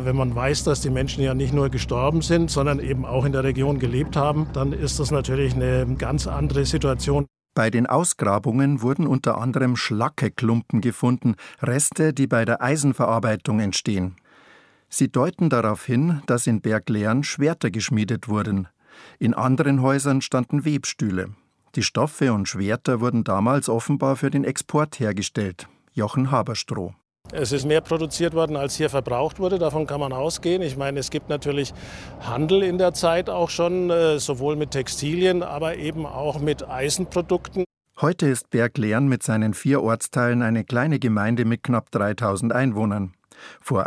wenn man weiß, dass die Menschen ja nicht nur gestorben sind, sondern eben auch in der Region gelebt haben, dann ist das natürlich eine ganz andere Situation. Bei den Ausgrabungen wurden unter anderem Schlackeklumpen gefunden, Reste, die bei der Eisenverarbeitung entstehen. Sie deuten darauf hin, dass in Berglehren Schwerter geschmiedet wurden. In anderen Häusern standen Webstühle. Die Stoffe und Schwerter wurden damals offenbar für den Export hergestellt. Jochen Haberstroh. Es ist mehr produziert worden, als hier verbraucht wurde. Davon kann man ausgehen. Ich meine, es gibt natürlich Handel in der Zeit auch schon, sowohl mit Textilien, aber eben auch mit Eisenprodukten. Heute ist Berglehren mit seinen 4 Ortsteilen eine kleine Gemeinde mit knapp 3000 Einwohnern. Vor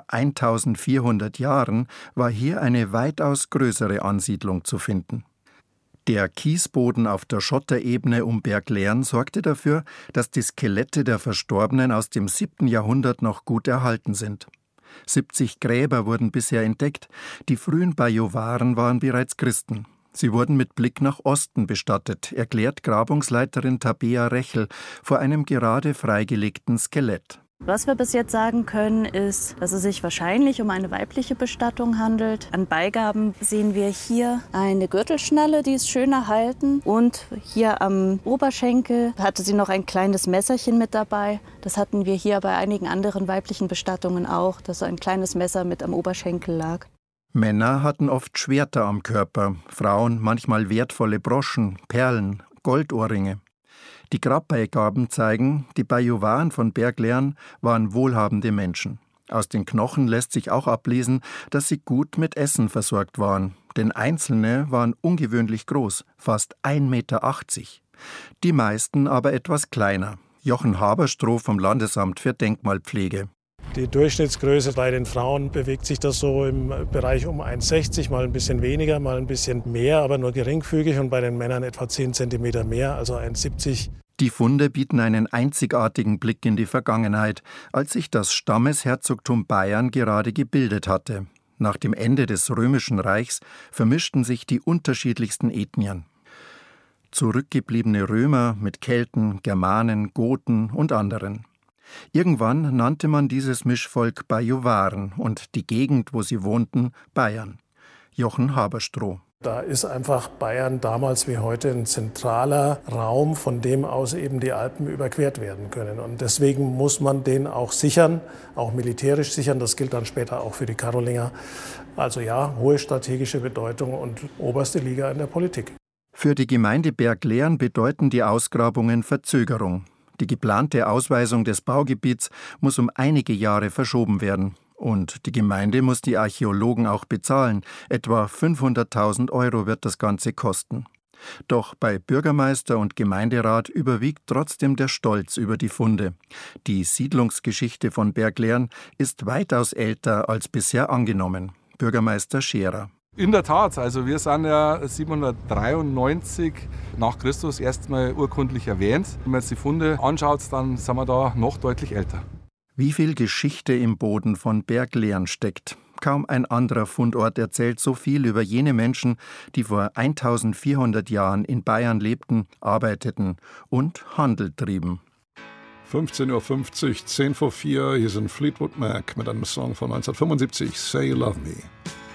1400 Jahren war hier eine weitaus größere Ansiedlung zu finden. Der Kiesboden auf der Schotterebene um Berglehren sorgte dafür, dass die Skelette der Verstorbenen aus dem 7. Jahrhundert noch gut erhalten sind. 70 Gräber wurden bisher entdeckt. Die frühen Bajovaren waren bereits Christen. Sie wurden mit Blick nach Osten bestattet, erklärt Grabungsleiterin Tabea Rechel vor einem gerade freigelegten Skelett. Was wir bis jetzt sagen können, ist, dass es sich wahrscheinlich um eine weibliche Bestattung handelt. An Beigaben sehen wir hier eine Gürtelschnalle, die ist schön erhalten. Und hier am Oberschenkel hatte sie noch ein kleines Messerchen mit dabei. Das hatten wir hier bei einigen anderen weiblichen Bestattungen auch, dass so ein kleines Messer mit am Oberschenkel lag. Männer hatten oft Schwerter am Körper, Frauen manchmal wertvolle Broschen, Perlen, Goldohrringe. Die Grabbeigaben zeigen, die Bajovaren von Berglehren waren wohlhabende Menschen. Aus den Knochen lässt sich auch ablesen, dass sie gut mit Essen versorgt waren. Denn einzelne waren ungewöhnlich groß, fast 1,80 Meter. Die meisten aber etwas kleiner. Jochen Haberstroh vom Landesamt für Denkmalpflege. Die Durchschnittsgröße bei den Frauen bewegt sich das so im Bereich um 1,60, mal ein bisschen weniger, mal ein bisschen mehr, aber nur geringfügig, und bei den Männern etwa 10 Zentimeter mehr, also 1,70. Die Funde bieten einen einzigartigen Blick in die Vergangenheit, als sich das Stammesherzogtum Bayern gerade gebildet hatte. Nach dem Ende des Römischen Reichs vermischten sich die unterschiedlichsten Ethnien. Zurückgebliebene Römer mit Kelten, Germanen, Goten und anderen. Irgendwann nannte man dieses Mischvolk Bajovaren und die Gegend, wo sie wohnten, Bayern. Jochen Haberstroh. Da ist einfach Bayern damals wie heute ein zentraler Raum, von dem aus eben die Alpen überquert werden können. Und deswegen muss man den auch sichern, auch militärisch sichern. Das gilt dann später auch für die Karolinger. Also ja, hohe strategische Bedeutung und oberste Liga in der Politik. Für die Gemeinde Berglehren bedeuten die Ausgrabungen Verzögerung. Die geplante Ausweisung des Baugebiets muss um einige Jahre verschoben werden. Und die Gemeinde muss die Archäologen auch bezahlen. Etwa 500.000 € wird das Ganze kosten. Doch bei Bürgermeister und Gemeinderat überwiegt trotzdem der Stolz über die Funde. Die Siedlungsgeschichte von Berglehren ist weitaus älter als bisher angenommen. Bürgermeister Scherer. In der Tat, also wir sind ja 793 nach Christus erstmal urkundlich erwähnt. Wenn man jetzt die Funde anschaut, dann sind wir da noch deutlich älter. Wie viel Geschichte im Boden von Berglehren steckt. Kaum ein anderer Fundort erzählt so viel über jene Menschen, die vor 1400 Jahren in Bayern lebten, arbeiteten und Handel trieben. 15:50 Uhr, 4:10. Hier sind Fleetwood Mac mit einem Song von 1975, Say You Love Me.